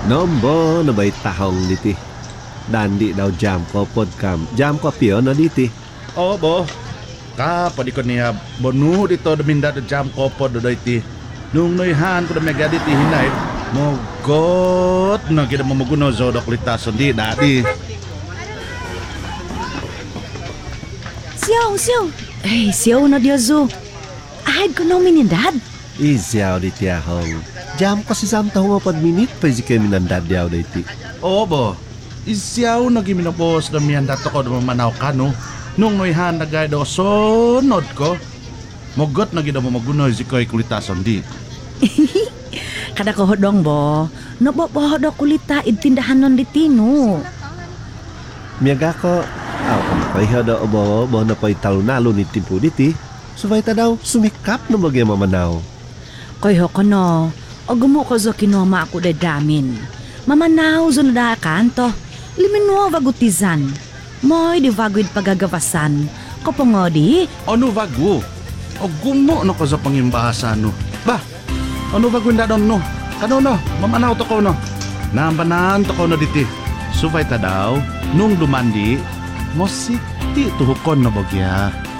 Nombo na ba'y tahong diti? Dandi daw jam ko podcast. Jam ko piyo na diti. Oo, bo. Pwede ko niya bonu dito daminda do jam kopo do iti. Nung noihan ko na mega diti hinay. Mogot na kita mamuguno zo do kulitason di dati. Siyaw. Siyaw na diya zo. Ahid ko na uminindad. Isyaw diti ahong. Jam ko si Sam taho nga minit pa si kami nandad yaw diti. Oo, bo. Isyaw na giminapos na miyan dato ko do mamanaw ka no. Nung noihan na gaya do sonod ko. Mogot na kita mamuguno si ko'y kulitason di. Kada ko hodong bo. Nabobo hodong kulita itindahan non ditino. Miyaga ko. Aw kung pa'y hada o bo na pa'y talunalo ni timpo diti. Subay ta daw sumikap na bagay mamanaw. Koy ho ko no. O gumo ko zo kinoma ako dadamin. Mamanaw zo na kanto. Limino vagutizan. Moy di vagwid pagagawasan. Kopongodi. Ano bago? O gumo no ko sa pangimbasa no. Ba, ano bago na doon no? Kano no? Mamanaw to ko no? Nambanan to ko no diti. Suvay ta daw, nung lumandi, mo siti tuhukon na bagya.